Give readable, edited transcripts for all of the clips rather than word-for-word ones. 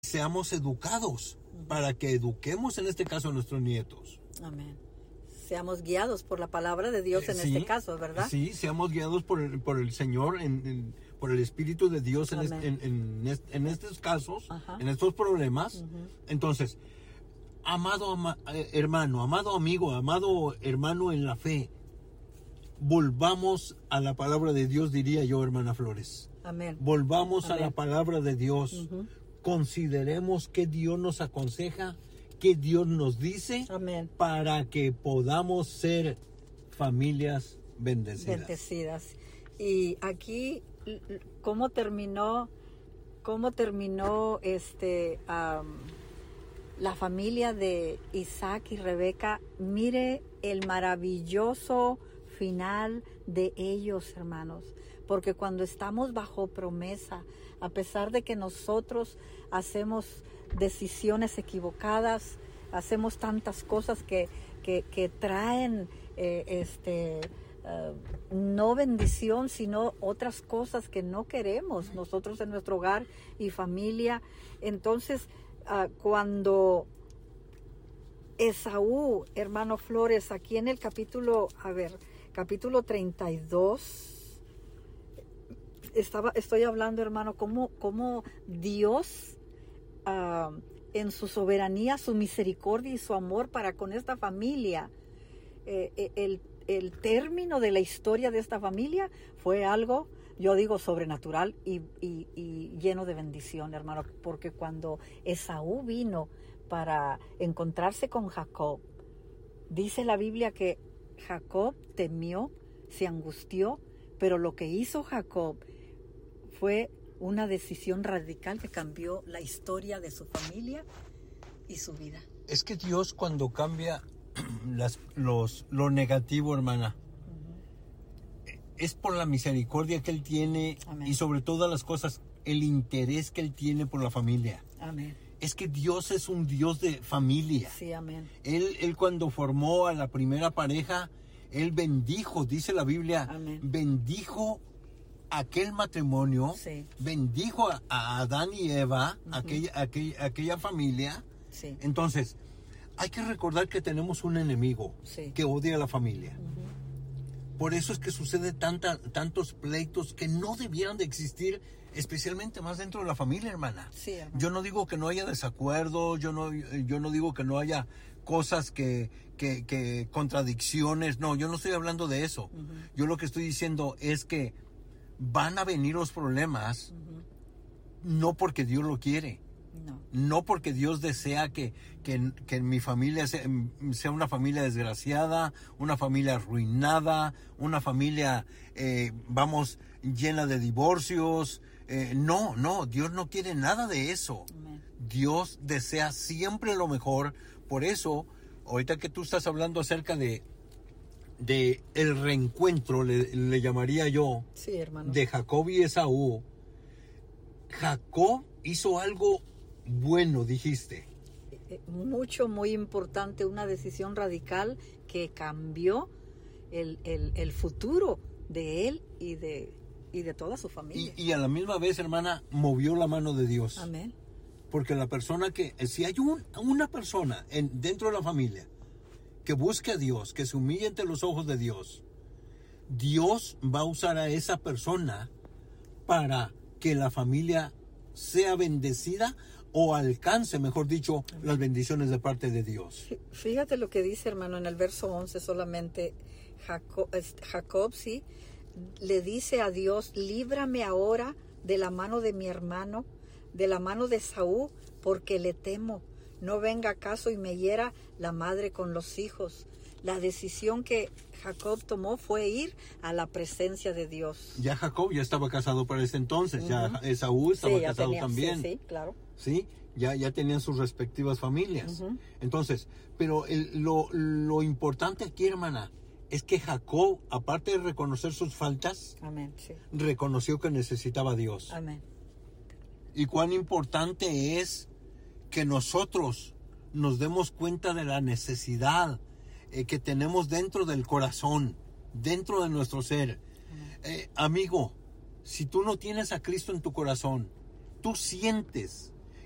seamos educados, para que eduquemos en este caso a nuestros nietos. Amén. Seamos guiados por la palabra de Dios en este caso, ¿verdad? Sí, seamos guiados por el Señor, por el Espíritu de Dios en estos casos, en estos problemas. Entonces, amado hermano, amado amigo, amado hermano en la fe, volvamos a la palabra de Dios, diría yo, hermana Flores. Amén. Volvamos a la palabra de Dios. Consideremos que Dios nos aconseja, que Dios nos dice, para que podamos ser familias bendecidas. Y aquí, ¿cómo terminó la familia de Isaac y Rebeca? Mire el maravilloso final de ellos, hermanos, porque cuando estamos bajo promesa, a pesar de que nosotros hacemos decisiones equivocadas, hacemos tantas cosas que traen no bendición, sino otras cosas que no queremos nosotros en nuestro hogar y familia. Entonces, cuando Esaú, hermano Flores, aquí en el capítulo 32, estoy hablando, hermano, cómo Dios, en su soberanía, su misericordia y su amor para con esta familia, el término de la historia de esta familia fue algo, yo digo, sobrenatural y lleno de bendición, hermano, porque cuando Esaú vino para encontrarse con Jacob, dice la Biblia que Jacob temió, se angustió, pero lo que hizo Jacob fue una decisión radical que cambió la historia de su familia y su vida. Es que Dios, cuando cambia lo negativo, hermana, es por la misericordia que Él tiene. Amén. Y sobre todas las cosas, el interés que Él tiene por la familia. Amén. Es que Dios es un Dios de familia. Sí, amén. Él cuando formó a la primera pareja, Él bendijo, dice la Biblia, amén, bendijo aquel matrimonio, sí, bendijo a Adán y Eva, aquella familia. Sí. Entonces, hay que recordar que tenemos un enemigo, sí, que odia a la familia. Por eso es que sucede tantos pleitos que no debieran de existir, especialmente más dentro de la familia, hermana. Sí, hermana. Yo no digo que no haya desacuerdo, yo no digo que no haya cosas que contradicciones, no, yo no estoy hablando de eso. Yo lo que estoy diciendo es que van a venir los problemas, no porque Dios lo quiere, no porque Dios desea que mi familia sea una familia desgraciada, una familia arruinada, una familia, llena de divorcios. No, Dios no quiere nada de eso. Amén. Dios desea siempre lo mejor. Por eso, ahorita que tú estás hablando acerca de el reencuentro, le llamaría yo, sí, hermano, de Jacob y Esaú. Jacob hizo algo bueno, dijiste. Muy importante, una decisión radical que cambió el futuro de él y de toda su familia. Y a la misma vez, hermana, movió la mano de Dios. Amén. Porque la persona si hay una persona dentro de la familia que busque a Dios, que se humille ante los ojos de Dios, Dios va a usar a esa persona para que la familia sea bendecida o alcance, mejor dicho, las bendiciones de parte de Dios. Fíjate lo que dice, hermano, en el verso 11 solamente. Jacob, sí, le dice a Dios: líbrame ahora de la mano de mi hermano, de la mano de Esaú, porque le temo. No venga acaso y me hiera la madre con los hijos. La decisión que Jacob tomó fue ir a la presencia de Dios. Ya Jacob ya estaba casado para ese entonces, ya Esaú estaba casado también. Sí, claro. Sí, ya tenían sus respectivas familias. Entonces, pero lo importante aquí, hermana, es que Jacob, aparte de reconocer sus faltas, amén, sí, reconoció que necesitaba a Dios. Amén. Y cuán importante es que nosotros nos demos cuenta de la necesidad que tenemos dentro del corazón, dentro de nuestro ser. Amigo, si tú no tienes a Cristo en tu corazón, tú sientes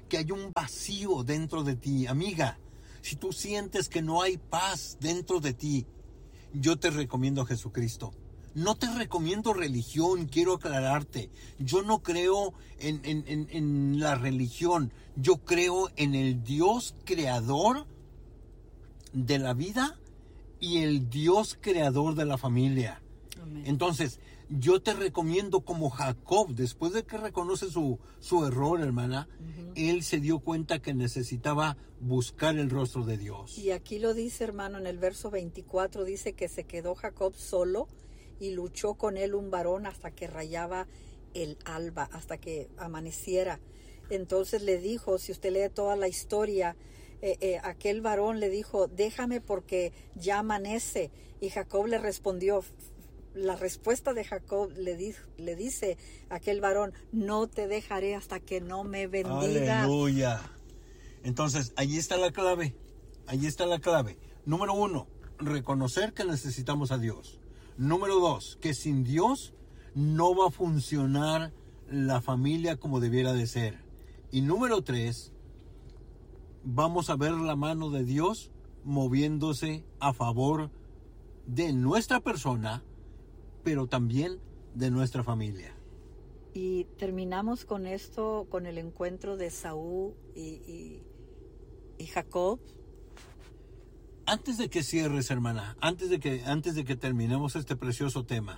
que hay un vacío dentro de ti, amiga, si tú sientes que no hay paz dentro de ti, yo te recomiendo a Jesucristo. No te recomiendo religión, quiero aclararte. Yo no creo en la religión. Yo creo en el Dios creador de la vida y el Dios creador de la familia. Amén. Entonces, yo te recomiendo como Jacob, después de que reconoce su error, hermana, él se dio cuenta que necesitaba buscar el rostro de Dios. Y aquí lo dice, hermano, en el verso 24, dice que se quedó Jacob solo y luchó con él un varón hasta que rayaba el alba, hasta que amaneciera. Entonces le dijo, si usted lee toda la historia, aquel varón le dijo, déjame porque ya amanece. Y Jacob le respondió, la respuesta de Jacob le dice a aquel varón, no te dejaré hasta que no me bendigas. Aleluya. Entonces, ahí está la clave. Ahí está la clave. Número 1, reconocer que necesitamos a Dios. Número 2, que sin Dios no va a funcionar la familia como debiera de ser. Y número 3, vamos a ver la mano de Dios moviéndose a favor de nuestra persona, pero también de nuestra familia. Y terminamos con esto, con el encuentro de Saúl y Jacob. Antes de que cierres, hermana, antes de que terminemos este precioso tema,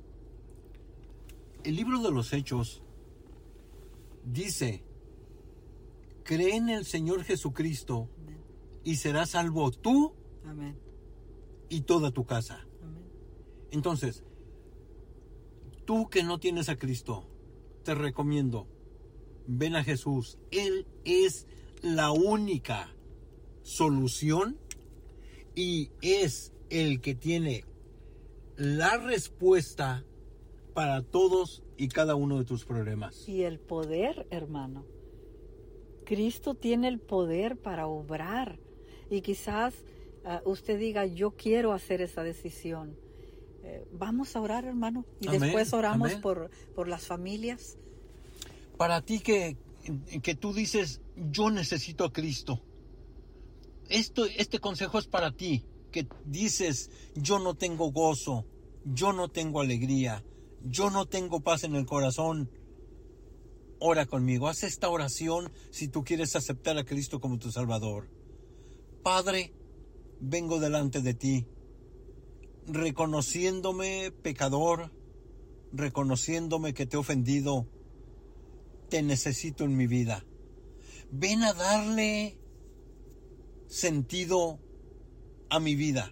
el libro de los Hechos dice, cree en el Señor Jesucristo. Amén. Y serás salvo tú. Amén. Y toda tu casa. Amén. Entonces, tú que no tienes a Cristo, te recomiendo, ven a Jesús. Él es la única solución y es el que tiene la respuesta para todos y cada uno de tus problemas. Y el poder, hermano. Cristo tiene el poder para obrar. Y quizás usted diga, yo quiero hacer esa decisión. Vamos a orar, hermano. Y amén, después oramos por las familias. Para ti que tú dices, yo necesito a Cristo. Este consejo es para ti, que dices, yo no tengo gozo, yo no tengo alegría, yo no tengo paz en el corazón. Ora conmigo, haz esta oración si tú quieres aceptar a Cristo como tu Salvador. Padre, vengo delante de ti, reconociéndome pecador, reconociéndome que te he ofendido, te necesito en mi vida. Ven a darle sentido a mi vida.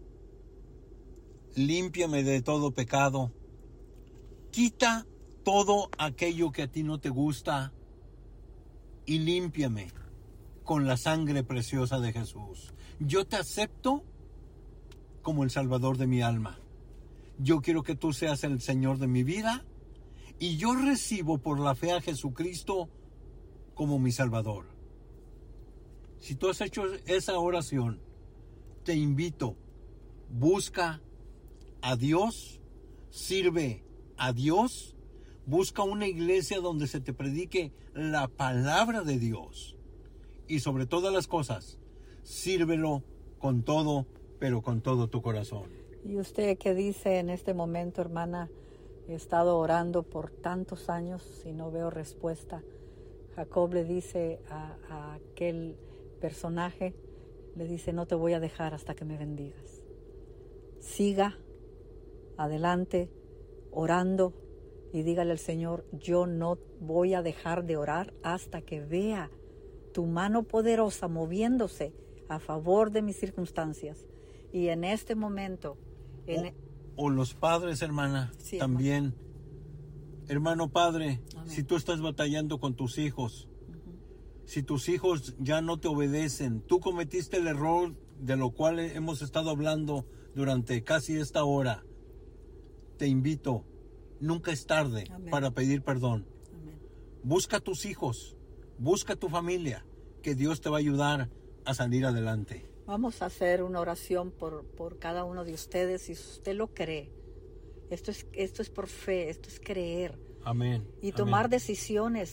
Límpiame de todo pecado. Quita todo aquello que a ti no te gusta y límpiame con la sangre preciosa de Jesús. Yo te acepto como el Salvador de mi alma. Yo quiero que tú seas el Señor de mi vida y yo recibo por la fe a Jesucristo como mi Salvador. Si tú has hecho esa oración, te invito, busca a Dios, sirve a Dios, busca una iglesia donde se te predique la palabra de Dios y sobre todas las cosas, sírvelo con todo, pero con todo tu corazón. ¿Y usted qué dice en este momento, hermana? He estado orando por tantos años y no veo respuesta. Jacob le dice a aquel personaje, le dice, no te voy a dejar hasta que me bendigas. Siga adelante orando y dígale al Señor, yo no voy a dejar de orar hasta que vea tu mano poderosa moviéndose a favor de mis circunstancias. Y en este momento... O los padres, hermana, sí, también. Hermano padre, amén. Si tú estás batallando con tus hijos, si tus hijos ya no te obedecen, tú cometiste el error de lo cual hemos estado hablando durante casi esta hora, te invito, nunca es tarde amén. Para pedir perdón. Amén. Busca a tus hijos, busca a tu familia, que Dios te va a ayudar a salir adelante. Vamos a hacer una oración por cada uno de ustedes, si usted lo cree. Esto es por fe, esto es creer. Amén. Y tomar decisiones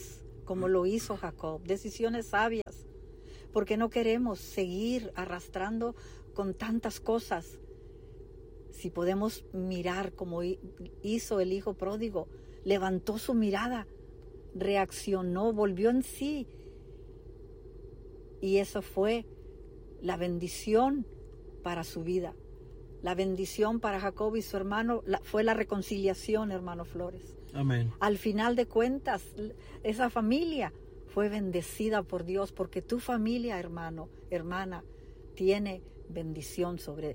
como lo hizo Jacob, decisiones sabias, porque no queremos seguir arrastrando con tantas cosas. Si podemos mirar como hizo el hijo pródigo, levantó su mirada, reaccionó, volvió en sí. Y eso fue la bendición para su vida. La bendición para Jacob y su hermano fue la reconciliación, hermano Flores. Amén. Al final de cuentas, esa familia fue bendecida por Dios, porque tu familia, hermano, hermana, tiene bendición sobre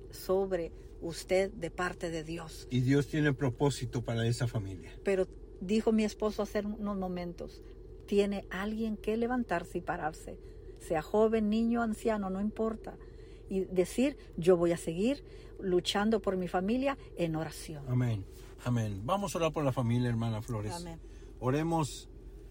usted de parte de Dios. Y Dios tiene propósito para esa familia. Pero dijo mi esposo hace unos momentos, tiene alguien que levantarse y pararse, sea joven, niño, anciano, no importa, y decir, yo voy a seguir luchando por mi familia en oración. Amén, amén. Vamos a orar por la familia, hermana Flores. Amén. Oremos.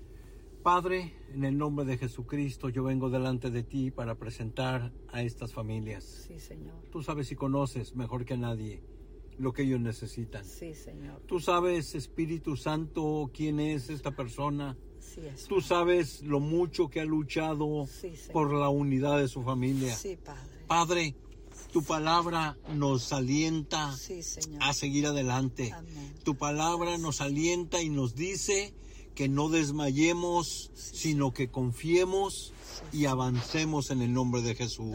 Padre, en el nombre de Jesucristo, yo vengo delante de ti para presentar a estas familias. Sí, Señor. Tú sabes y conoces mejor que nadie lo que ellos necesitan. Sí, Señor. Tú sabes, Espíritu Santo, quién es esta persona. Sí, es. Tú sabes lo mucho que ha luchado por la unidad de su familia. Sí, Padre. Padre, tu palabra nos alienta a seguir adelante. Amén. Tu palabra nos alienta y nos dice que no desmayemos, sino que confiemos y avancemos en el nombre de Jesús.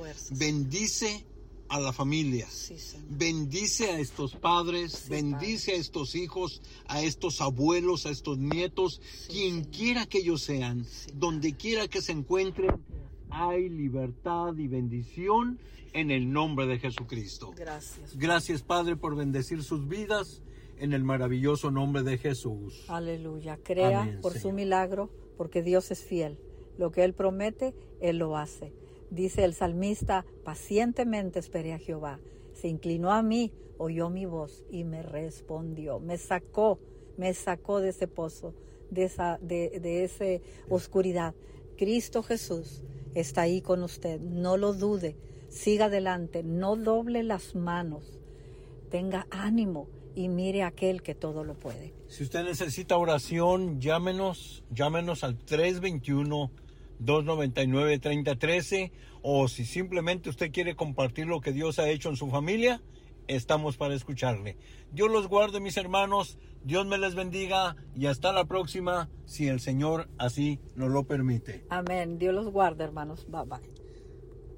Bendice a la familia, bendice a estos padres, bendice a estos hijos, a estos abuelos, a estos nietos, quien quiera que ellos sean, donde quiera que se encuentren, hay libertad y bendición en el nombre de Jesucristo. Gracias, Padre, por bendecir sus vidas. En el maravilloso nombre de Jesús. Aleluya. Crea Amén, por Señor. su milagro, porque Dios es fiel. Lo que Él promete, Él lo hace. Dice el salmista, pacientemente esperé a Jehová. Se inclinó a mí, oyó mi voz y me respondió. Me sacó de ese pozo, de esa oscuridad. Cristo Jesús está ahí con usted. No lo dude. Siga adelante. No doble las manos. Tenga ánimo. Y mire a aquel que todo lo puede. Si usted necesita oración, llámenos al 321-299-3013, o si simplemente usted quiere compartir lo que Dios ha hecho en su familia, estamos para escucharle. Dios los guarde, mis hermanos, Dios me les bendiga y hasta la próxima, si el Señor así nos lo permite. Amén. Dios los guarde, hermanos. Bye bye.